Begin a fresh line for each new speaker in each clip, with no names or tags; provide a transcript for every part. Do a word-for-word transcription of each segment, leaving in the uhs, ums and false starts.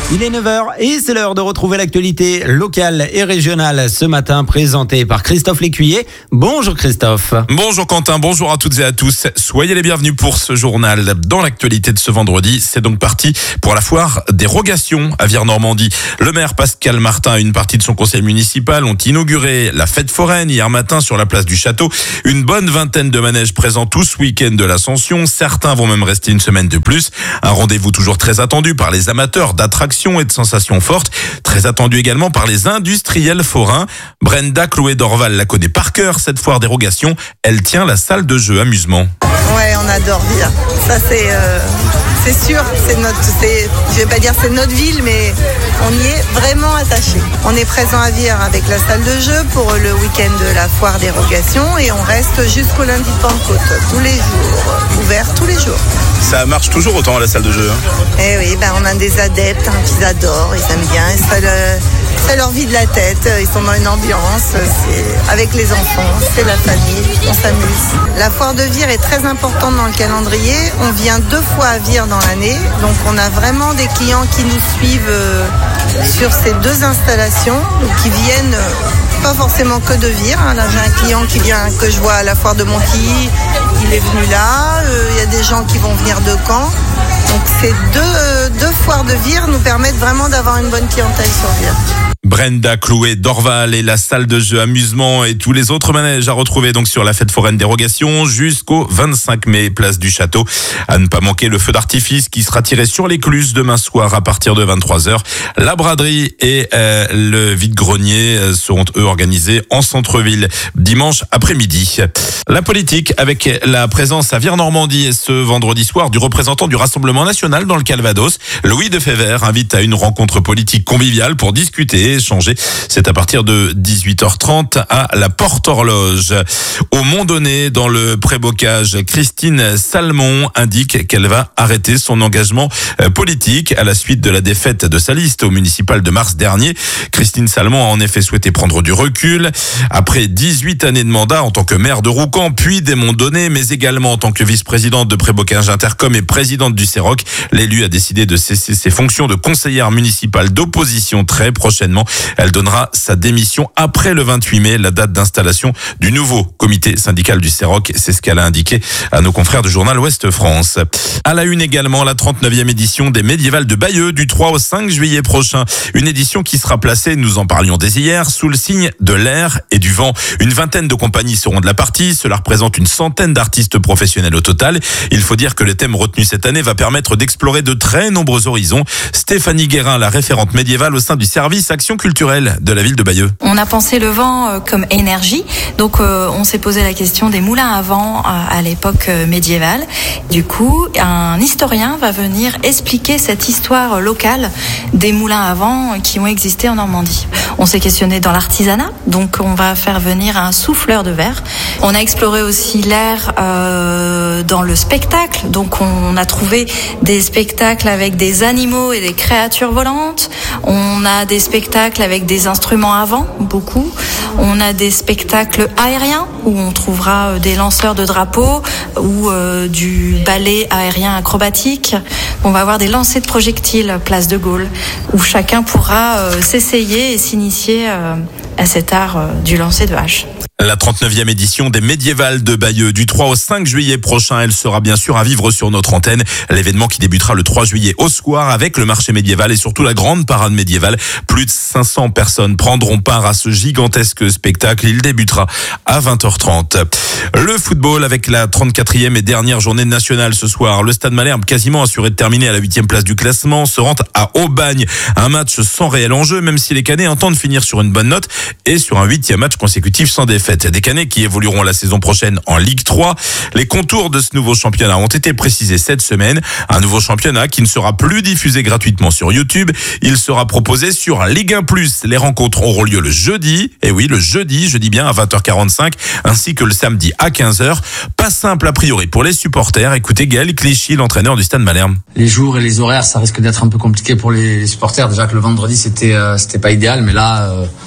Il est neuf heures et c'est l'heure de retrouver l'actualité locale et régionale ce matin présentée par Christophe Lécuyer. Bonjour Christophe.
Bonjour Quentin, bonjour à toutes et à tous. Soyez les bienvenus pour ce journal. Dans l'actualité de ce vendredi, c'est donc parti pour la foire des rogations à Vire-Normandie. Le maire Pascal Martin et une partie de son conseil municipal ont inauguré la fête foraine hier matin sur la place du Château. Une bonne vingtaine de manèges présents tout ce week-end de l'Ascension. Certains vont même rester une semaine de plus. Un rendez-vous toujours très attendu par les amateurs d'attractions et de sensations fortes, très attendu également par les industriels forains. Brenda Clouet-Dorval la connaît par cœur, cette foire dérogation. Elle tient la salle de jeu amusement.
Ouais, on adore Vire. Ça c'est euh, c'est sûr, c'est notre, c'est, je vais pas dire c'est notre ville, mais on y est vraiment attaché. On est présent à Vire avec la salle de jeu pour le week-end de la foire dérogation et on reste jusqu'au lundi de Pentecôte, tous les jours, ouvert tous les jours.
Ça marche toujours autant à la salle de jeu, hein.
Eh oui, ben on a des adeptes hein, qu'ils adorent, ils aiment bien, et ça, le, ça leur vide la tête, ils sont dans une ambiance, c'est avec les enfants, c'est la famille, on s'amuse. La foire de Vire est très importante dans le calendrier, on vient deux fois à Vire dans l'année, donc on a vraiment des clients qui nous suivent euh, sur ces deux installations, qui viennent euh, pas forcément que de Vire, hein. Là j'ai un client qui vient, que je vois à la foire de Montilly, il est venu là, il euh, y a des gens qui vont venir de Caen. Donc ces deux, euh, deux foires de Vire nous permettent vraiment d'avoir une bonne clientèle sur Vire.
Brenda Clouet-Dorval et la salle de jeu amusement et tous les autres manèges à retrouver donc sur la fête foraine dérogation jusqu'au vingt-cinq mai, place du Château. À ne pas manquer le feu d'artifice qui sera tiré sur l'écluse demain soir à partir de vingt-trois heures. La braderie et euh, le vide-grenier seront eux organisés en centre-ville dimanche après-midi. La politique avec la présence à Vire-Normandie ce vendredi soir du représentant du Rassemblement national dans le Calvados. Louis Defebvre invite à une rencontre politique conviviale pour discuter et échanger. C'est à partir de dix-huit heures trente à la Porte-Horloge. Au Mont-Donné, dans le Prébocage, Christine Salmon indique qu'elle va arrêter son engagement politique à la suite de la défaite de sa liste au municipal de mars dernier. Christine Salmon a en effet souhaité prendre du recul. Après dix-huit années de mandat en tant que maire de Roucan, puis des Monts-Donné, mais également en tant que vice-présidente de Prébocage Intercom et présidente du C E R O C, l'élu a décidé de cesser ses fonctions de conseillère municipale d'opposition très prochainement. Elle donnera sa démission après le vingt-huit mai, la date d'installation du nouveau comité syndical du C E R O C. C'est ce qu'elle a indiqué à nos confrères du journal Ouest France. À la une également, la trente-neuvième édition des Médiévales de Bayeux du trois au cinq juillet prochain. Une édition qui sera placée, nous en parlions dès hier, sous le signe de l'air et du vent. Une vingtaine de compagnies seront de la partie. Cela représente une centaine d'artistes professionnels au total. Il faut dire que le thème retenu cette année va permettre d'explorer de très nombreux horizons. Stéphanie Guérin, la référente médiévale au sein du service Action culturelle de la ville de Bayeux.
On a pensé le vent euh, comme énergie, donc euh, on s'est posé la question des moulins à vent euh, à l'époque euh, médiévale. Du coup, un historien va venir expliquer cette histoire locale des moulins à vent qui ont existé en Normandie. On s'est questionné dans l'artisanat, donc on va faire venir un souffleur de verre. On a exploré aussi l'air euh, dans le spectacle, donc on a trouvé des spectacles avec des animaux et des créatures volantes. On a des spectacles avec des instruments à vent, beaucoup. On a des spectacles aériens où on trouvera des lanceurs de drapeaux ou euh, du ballet aérien acrobatique. On va avoir des lancers de projectiles, place de Gaulle, où chacun pourra euh, s'essayer et s'initier euh, à cet art euh, du lancer de hache.
La trente-neuvième édition des Médiévales de Bayeux du trois au cinq juillet prochain. Elle sera bien sûr à vivre sur notre antenne. L'événement qui débutera le trois juillet au soir avec le marché médiéval et surtout la grande parade médiévale. Plus de cinq cents personnes prendront part à ce gigantesque spectacle. Il débutera à vingt heures trente. Le football avec la trente-quatrième et dernière journée nationale ce soir. Le Stade Malherbe, quasiment assuré de terminer à la huitième place du classement, se rend à Aubagne. Un match sans réel enjeu, même si les Canets entendent finir sur une bonne note et sur un huitième match consécutif sans défaite. Des Canets qui évolueront la saison prochaine en Ligue trois. Les contours de ce nouveau championnat ont été précisés cette semaine. Un nouveau championnat qui ne sera plus diffusé gratuitement sur YouTube. Il sera proposé sur Ligue un plus. Les rencontres auront lieu le jeudi. Et oui, le jeudi, je dis bien à vingt heures quarante-cinq, ainsi que le samedi à quinze heures. Pas simple a priori pour les supporters. Écoutez Gaël Clichy, l'entraîneur du Stade Malherbe.
Les jours et les horaires, ça risque d'être un peu compliqué pour les supporters. Déjà que le vendredi, c'était, euh, c'était pas idéal, mais là, euh,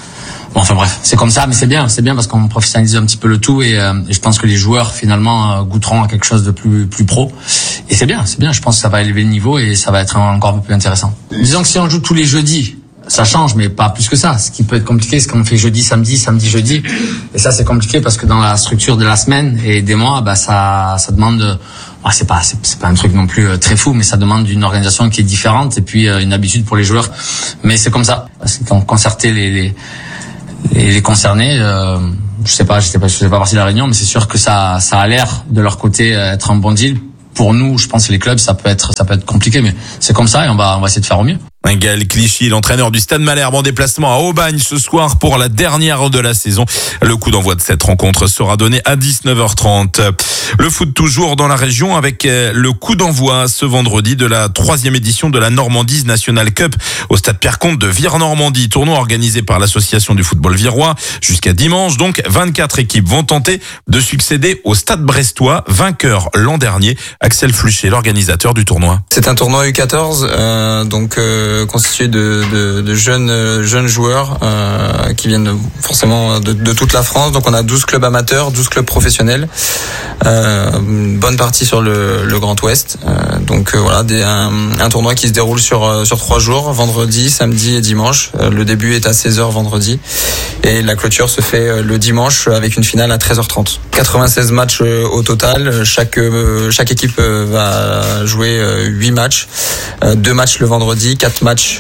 Bon, enfin bref, c'est comme ça, mais c'est bien, c'est bien parce qu'on professionnalise un petit peu le tout et, euh, et je pense que les joueurs finalement euh, goûteront à quelque chose de plus plus pro. Et c'est bien, c'est bien. Je pense que ça va élever le niveau et ça va être encore un peu plus intéressant. Disons que si on joue tous les jeudis, ça change, mais pas plus que ça. Ce qui peut être compliqué, c'est qu'on fait jeudi, samedi, samedi, jeudi. Et ça, c'est compliqué parce que dans la structure de la semaine et des mois, bah ça, ça demande. Ah, c'est pas, c'est, c'est pas un truc non plus très fou, mais ça demande une organisation qui est différente et puis euh, une habitude pour les joueurs. Mais c'est comme ça. Parce qu'on concertait les, les les, les concernés. Euh, je sais pas, je sais pas, je sais pas partie de la réunion, mais c'est sûr que ça, ça a l'air de leur côté être un bon deal. Pour nous, je pense que les clubs, ça peut être, ça peut être compliqué, mais c'est comme ça et on va, on va essayer de faire au mieux.
Gaël Clichy, l'entraîneur du Stade Malherbe en déplacement à Aubagne ce soir pour la dernière de la saison. Le coup d'envoi de cette rencontre sera donné à dix-neuf heures trente. Le foot toujours dans la région avec le coup d'envoi ce vendredi de la troisième édition de la Normandise National Cup au Stade Pierre-Comte de Vire-Normandie. Tournoi organisé par l'association du football virois jusqu'à dimanche. Donc vingt-quatre équipes vont tenter de succéder au Stade Brestois, vainqueur l'an dernier. Axel Fluchet, l'organisateur du tournoi.
C'est un tournoi U quatorze, euh, donc euh, constitué de, de, de jeunes jeunes joueurs euh, qui viennent forcément de, de toute la France. Donc on a douze clubs amateurs, douze clubs professionnels, euh, une bonne partie sur le, le Grand Ouest. Euh, donc euh, voilà, des, un, un tournoi qui se déroule sur sur trois jours, vendredi, samedi et dimanche. Euh, le début est à seize heures vendredi et la clôture se fait le dimanche avec une finale à treize heures trente. quatre-vingt-seize matchs au total. Chaque chaque équipe va jouer huit matchs, deux matchs le vendredi, quatre matchs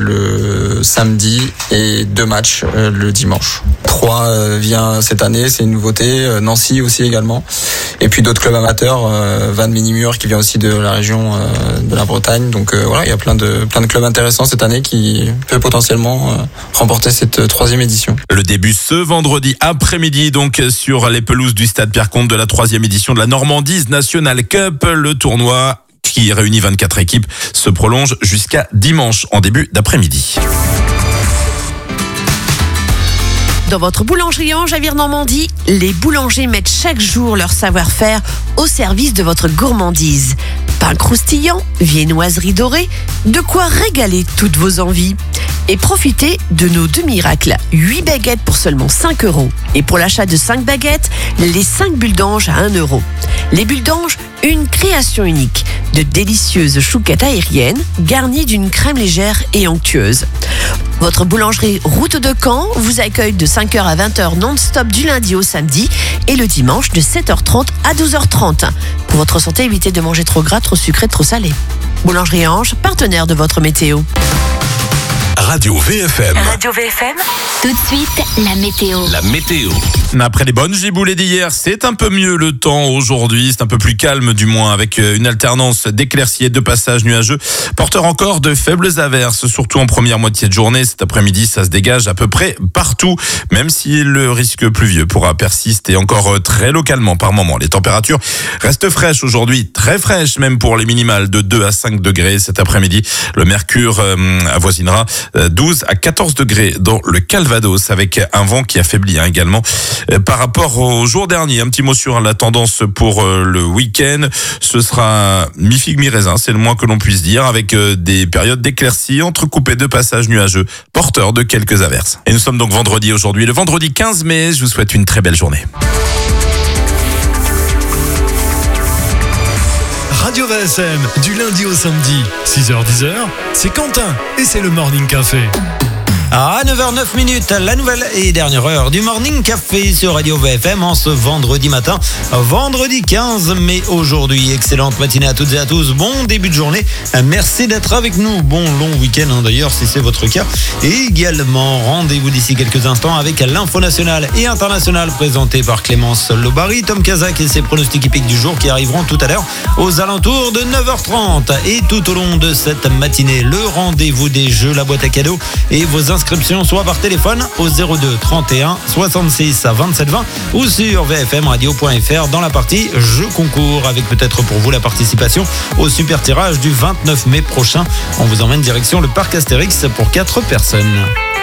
le samedi et deux matchs le dimanche. Troyes vient cette année, c'est une nouveauté. Nancy aussi également. Et puis d'autres clubs amateurs, Vannes Minimur qui vient aussi de la région de la Bretagne. Donc voilà, il y a plein de plein de clubs intéressants cette année qui peut potentiellement remporter cette troisième édition.
Le début ce vendredi après-midi donc sur les pelouses du Stade Pierre-Comte de la troisième édition de la Normandise National Cup. Le tournoi qui réunit vingt-quatre équipes se prolonge jusqu'à dimanche en début d'après-midi.
Dans votre boulangerie Ange à Vire-Normandie, les boulangers mettent chaque jour leur savoir-faire au service de votre gourmandise. Pain croustillant, viennoiserie dorée, de quoi régaler toutes vos envies. Et profitez de nos deux miracles, huit baguettes pour seulement cinq euros. Et pour l'achat de cinq baguettes, les cinq bulles d'ange à un euro. Les bulles d'ange, une création unique, de délicieuses chouquettes aériennes garnies d'une crème légère et onctueuse. Votre boulangerie Route de Caen vous accueille de cinq heures à vingt heures non-stop du lundi au samedi et le dimanche de sept heures trente à douze heures trente. Pour votre santé, évitez de manger trop gras, trop sucré, trop salé. Boulangerie Ange, partenaire de votre météo.
Radio V F M.
Radio V F M. Tout de suite, la météo.
La météo.
Après les bonnes giboulées d'hier, c'est un peu mieux le temps aujourd'hui. C'est un peu plus calme du moins avec une alternance d'éclaircies et de passages nuageux. Porteur encore de faibles averses, surtout en première moitié de journée. Cet après-midi, ça se dégage à peu près partout, même si le risque pluvieux pourra persister encore très localement par moment. Les températures restent fraîches aujourd'hui, très fraîches même pour les minimales de deux à cinq degrés cet après-midi. Le mercure euh, avoisinera douze à quatorze degrés dans le Calvados avec un vent qui affaiblit hein, également euh, par rapport au jour dernier. Un petit mot sur la tendance pour euh, le week-end. Ce sera mi-figue, mi-raisin, c'est le moins que l'on puisse dire, avec euh, des périodes d'éclaircies entrecoupées de passages nuageux porteurs de quelques averses. Et nous sommes donc vendredi aujourd'hui, le vendredi quinze mai. Je vous souhaite une très belle journée.
Radio V S M, du lundi au samedi, six heures dix, c'est Quentin et c'est le Morning Café.
À neuf heures neuf, la nouvelle et dernière heure du Morning Café sur Radio V F M en ce vendredi matin, vendredi quinze mai aujourd'hui. Excellente matinée à toutes et à tous, bon début de journée, merci d'être avec nous, bon long week-end hein, d'ailleurs si c'est votre cas. Et également, rendez-vous d'ici quelques instants avec l'info nationale et internationale présentée par Clémence Lobary, Tom Kazak et ses pronostics épiques du jour qui arriveront tout à l'heure aux alentours de neuf heures trente. Et tout au long de cette matinée, le rendez-vous des jeux, la boîte à cadeaux et vos inscriptions soit par téléphone au zéro deux trente et un soixante-six vingt-sept vingt ou sur v f m radio point f r dans la partie jeux concours avec peut-être pour vous la participation au super tirage du vingt-neuf mai prochain. On vous emmène direction le parc Astérix pour quatre personnes.